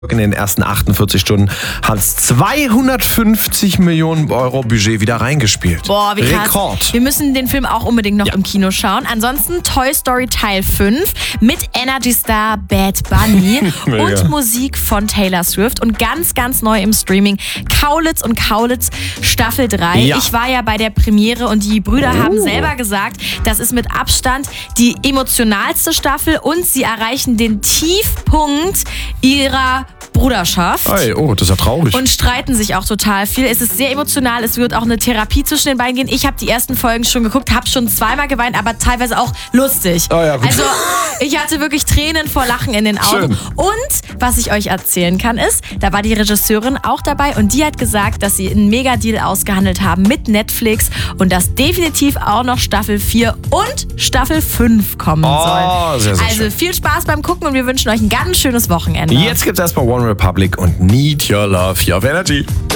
In den ersten 48 Stunden hat es 250 Millionen Euro Budget wieder reingespielt. Boah, wie krass. Rekord. Wir müssen den Film auch unbedingt noch im Kino schauen. Ansonsten Toy Story Teil 5 mit Energy Star Bad Bunny und Musik von Taylor Swift. Und ganz, ganz neu im Streaming Kaulitz und Kaulitz Staffel 3. Ja. Ich war ja bei der Premiere und die Brüder haben selber gesagt, das ist mit Abstand die emotionalste Staffel und sie erreichen den Tiefpunkt ihrer Bruderschaft. Hey, oh, das ist ja traurig. Und streiten sich auch total viel. Es ist sehr emotional. Es wird auch eine Therapie zwischen den beiden gehen. Ich habe die ersten Folgen schon geguckt, habe schon zweimal geweint, aber teilweise auch lustig. Oh ja, gut. Also ich hatte wirklich Tränen vor Lachen in den Augen. Schön. Und was ich euch erzählen kann ist, da war die Regisseurin auch dabei und die hat gesagt, dass sie einen Mega-Deal ausgehandelt haben mit Netflix und dass definitiv auch noch Staffel 4 und Staffel 5 kommen soll. Sehr, sehr Also schön. viel Spaß beim Gucken und wir wünschen euch ein ganz schönes Wochenende. Jetzt gibt's erstmal One Republic und Need Your Love, Your Energy.